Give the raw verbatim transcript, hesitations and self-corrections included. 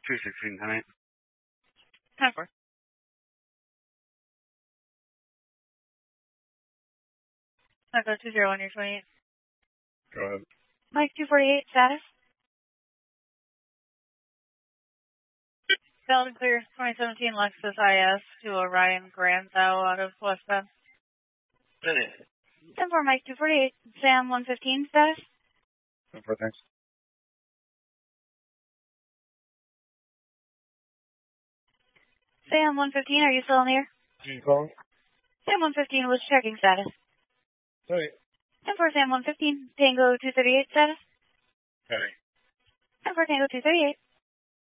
two sixteen, ten eight. ten four. Echo two zero one, you're twenty-eight. Go ahead. Mike two forty-eight, status? Valid and clear, twenty seventeen Lexus I S to Orion Grand Thou out of West Bend. ten four, Mike two forty-eight, Sam one fifteen, status? ten four, thanks. Sam one fifteen, are you still in the air? Can you call? Sam one fifteen was checking status. Sorry. ten four, Sam one fifteen, Tango two thirty-eight, status? Sorry. ten four, Tango two thirty-eight.